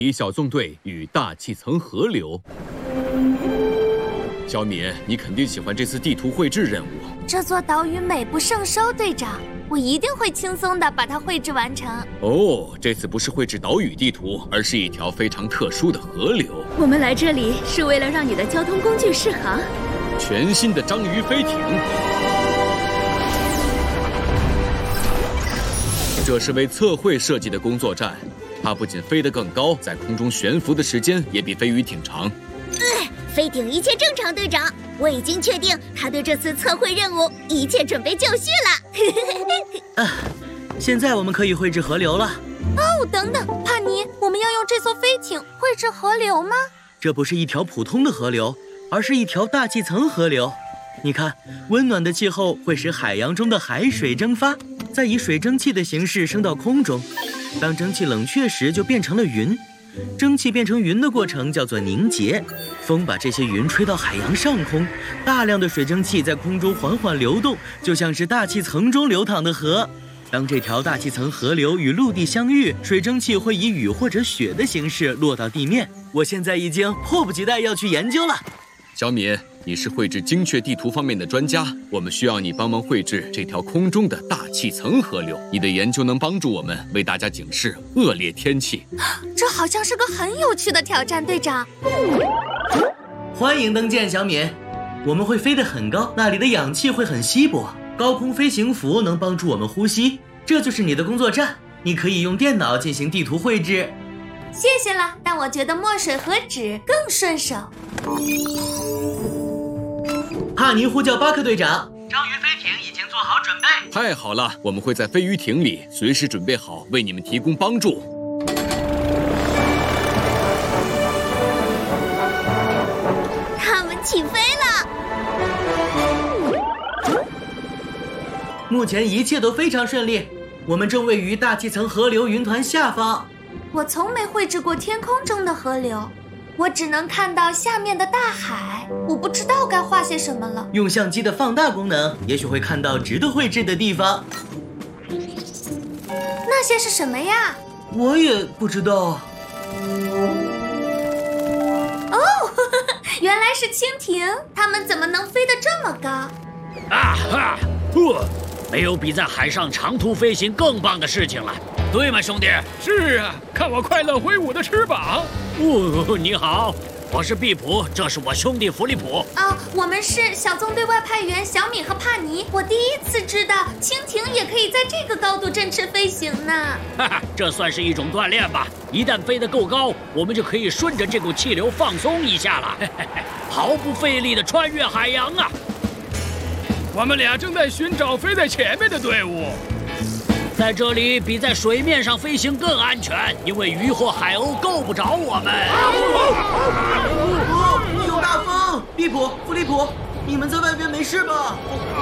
以小纵队与大气层合流。小敏，你肯定喜欢这次地图绘制任务。 这座岛屿美不胜收，队长，我一定会轻松地把它绘制完成。 哦，这次不是绘制岛屿地图，而是一条非常特殊的河流。 我们来这里是为了让你的交通工具适航。 全新的章鱼飞艇，这是为测绘设计的工作站。它不仅飞得更高，在空中悬浮的时间也比飞鱼艇长。 飞艇一切正常，队长。我已经确定他对这次测绘任务一切准备就绪了。 现在我们可以绘制河流了。 哦，等等，帕尼，我们要用这艘飞艇绘制河流吗？ 这不是一条普通的河流，而是一条大气层河流。你看，温暖的气候会使海洋中的海水蒸发，再以水蒸气的形式升到空中。当蒸汽冷却时，就变成了云。蒸汽变成云的过程叫做凝结，风把这些云吹到海洋上空，大量的水蒸气在空中缓缓流动，就像是大气层中流淌的河。当这条大气层河流与陆地相遇，水蒸气会以雨或者雪的形式落到地面。我现在已经迫不及待要去研究了。 小敏，你是绘制精确地图方面的专家，我们需要你帮忙绘制这条空中的大气层河流。你的研究能帮助我们为大家警示恶劣天气。 这好像是个很有趣的挑战，队长。 欢迎登舰，小敏。我们会飞得很高，那里的氧气会很稀薄，高空飞行服能帮助我们呼吸。这就是你的工作站，你可以用电脑进行地图绘制。 谢谢了，但我觉得墨水和纸更顺手。 帕尼呼叫巴克队长，章鱼飞艇已经做好准备。 太好了，我们会在飞鱼艇里随时准备好为你们提供帮助。 他们起飞了。 目前一切都非常顺利，我们正位于大气层河流云团下方。 我从没绘制过天空中的河流，我只能看到下面的大海，我不知道该画些什么了。 用相机的放大功能，也许会看到值得绘制的地方。 那些是什么呀？ 我也不知道。 哦，原来是蜻蜓，它们怎么能飞得这么高？ 啊哈！没有比在海上长途飞行更棒的事情了，对吗，兄弟？ 是啊，看我快乐挥舞的翅膀。 哦，你好，我是毕普，这是我兄弟弗利普。 我们是小纵队外派员小米和帕尼。我第一次知道蜻蜓也可以在这个高度振翅飞行呢。 哈哈，这算是一种锻炼吧。一旦飞得够高，我们就可以顺着这股气流放松一下了，毫不费力地穿越海洋啊！ 我们俩正在寻找飞在前面的队伍。 在这里比在水面上飞行更安全，因为鱼或海鸥够不着我们。 有大风！毕普、弗利普，你们在外边没事吧？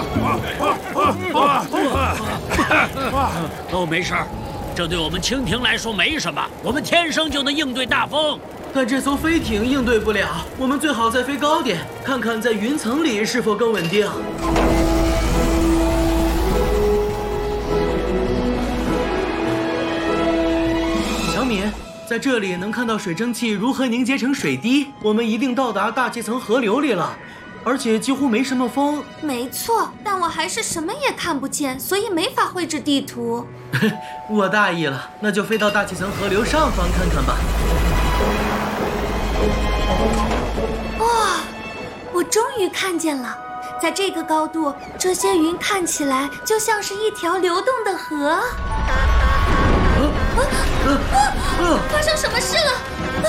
都没事儿，这对我们蜻蜓来说没什么，我们天生就能应对大风。 但这艘飞艇应对不了，我们最好再飞高点，看看在云层里是否更稳定。小米，在这里能看到水蒸气如何凝结成水滴，我们一定到达大气层河流里了，而且几乎没什么风。 没错，但我还是什么也看不见，所以没法绘制地图。 我大意了，那就飞到大气层河流上方看看吧。 哇，我终于看见了，在这个高度，这些云看起来就像是一条流动的河。发生什么事了？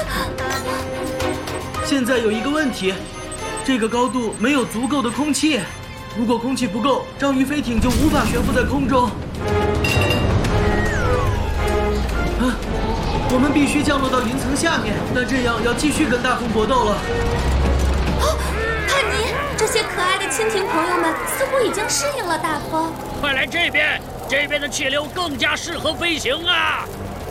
现在有一个问题，这个高度没有足够的空气，如果空气不够，章鱼飞艇就无法悬浮在空中。我们必须降落到云层下面，那这样要继续跟大风搏斗了。 帕尼，这些可爱的蜻蜓朋友们似乎已经适应了大风。 快来这边，这边的气流更加适合飞行啊！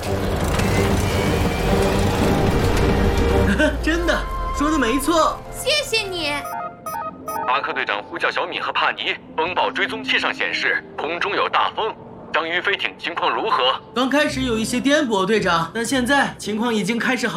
真的，说的没错。 谢谢你。 巴克队长呼叫小米和帕尼，风暴追踪器上显示空中有大风。章鱼飞艇情况如何？ 刚开始有一些颠簸，队长，但现在情况已经开始好。